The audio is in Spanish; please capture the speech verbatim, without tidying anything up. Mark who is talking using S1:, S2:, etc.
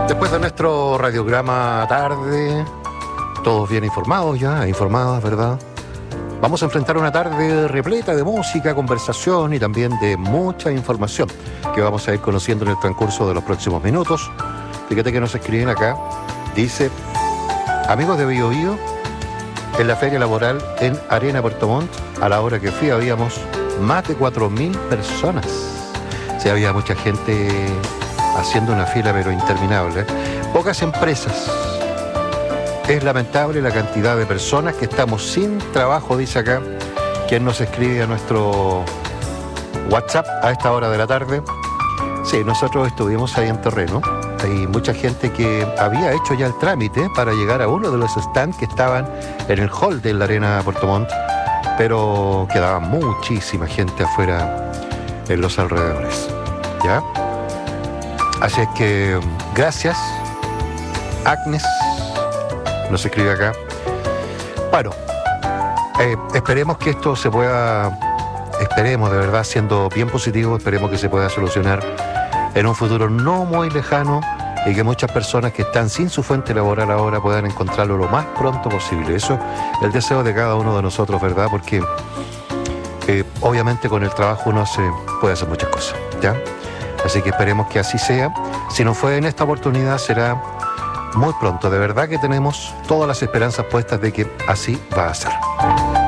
S1: Después de nuestro radiograma tarde, todos bien informados ya, informadas, ¿verdad? Vamos a enfrentar una tarde repleta de música, conversación y también de mucha información que vamos a ir conociendo en el transcurso de los próximos minutos. Fíjate que nos escriben acá, dice, amigos de Bío Bío, en la feria laboral en Arena Puerto Montt, a la hora que fui habíamos más de cuatro mil personas. Sí, había mucha gente haciendo una fila pero interminable. Pocas empresas. Es lamentable la cantidad de personas que estamos sin trabajo, dice acá, quien nos escribe a nuestro WhatsApp a esta hora de la tarde. Sí, nosotros estuvimos ahí en terreno. Hay mucha gente que había hecho ya el trámite para llegar a uno de los stands que estaban en el hall de la Arena Puerto Montt, pero quedaba muchísima gente afuera en los alrededores. ¿Ya? Así es que, gracias, Agnes. Nos escribe acá. Bueno, eh, esperemos que esto se pueda, esperemos de verdad, siendo bien positivo, esperemos que se pueda solucionar en un futuro no muy lejano y que muchas personas que están sin su fuente laboral ahora puedan encontrarlo lo más pronto posible. Eso es el deseo de cada uno de nosotros, ¿verdad? Porque eh, obviamente con el trabajo uno se puede hacer muchas cosas, ¿ya? Así que esperemos que así sea. Si no fue en esta oportunidad, será muy pronto. De verdad que tenemos todas las esperanzas puestas de que así va a ser.